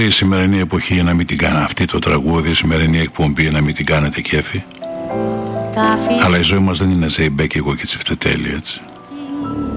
η σημερινή εποχή να μην την κάνετε, αυτή το τραγούδι, η σημερινή εκπομπή να μην την κάνετε κέφι. Αλλά η ζωή μας δεν είναι Ζεϊμπέ και εγώ και Τσιφτετέλη, έτσι.